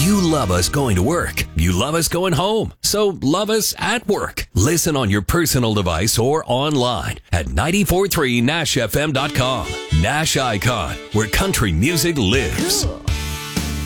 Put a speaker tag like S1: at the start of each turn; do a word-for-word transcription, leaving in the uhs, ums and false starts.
S1: You love us going to work. You love us going home. So love us at work. Listen on your personal device or online at nine four three nash f m dot com. Nash Icon, where country music lives.
S2: Cool.